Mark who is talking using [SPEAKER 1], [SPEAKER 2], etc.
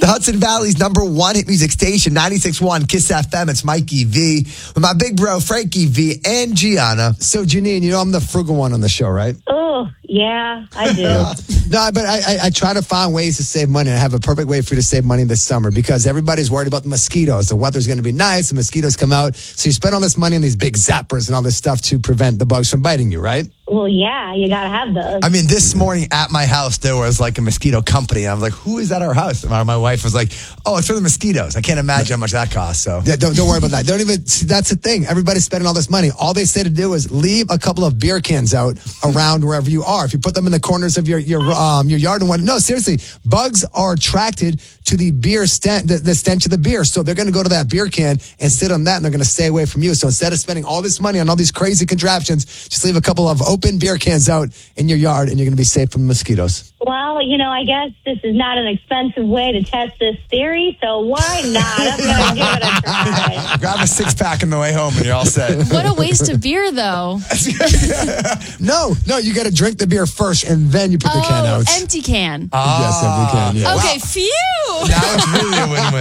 [SPEAKER 1] The Hudson Valley's #1 hit music station, 96.1 Kiss FM. It's Mikey V with my big bro, Frankie V, and Gianna.
[SPEAKER 2] So, Janine, you know I'm the frugal one on the show, right?
[SPEAKER 3] Oh, yeah, I do.
[SPEAKER 2] No, but I try to find ways to save money. I have a perfect way for you to save money this summer because everybody's worried about the mosquitoes. The weather's going to be nice. The mosquitoes come out. So you spend all this money on these big zappers and all this stuff to prevent the bugs from biting you, right?
[SPEAKER 3] Well, yeah, you got to have those.
[SPEAKER 1] I mean, this morning at my house, there was like a mosquito company. And I was like, who is at our house? And my wife was like, oh, it's for the mosquitoes. I can't imagine how much that costs. So
[SPEAKER 2] Yeah, don't worry about that. Don't even. See, that's the thing. Everybody's spending all this money. All they say to do is leave a couple of beer cans out around wherever you are. If you put them in the corners of your yard and what? No, seriously, bugs are attracted to the beer stench, the stench of the beer. So they're going to go to that beer can and sit on that, and they're going to stay away from you. So instead of spending all this money on all these crazy contraptions, just leave a couple of open beer cans out in your yard, and you're going to be safe from the mosquitoes.
[SPEAKER 3] Well, I guess this is not an expensive way to test this theory, so why not? I'm going to give it a try.
[SPEAKER 1] grab a 6-pack on the way home and you're all set.
[SPEAKER 4] What a waste of beer, though.
[SPEAKER 2] No, you got to drink the beer first, and then you put the can out.
[SPEAKER 4] Empty can.
[SPEAKER 2] Yes, empty can. Yeah.
[SPEAKER 4] Okay, phew.
[SPEAKER 1] Now it's really a win-win.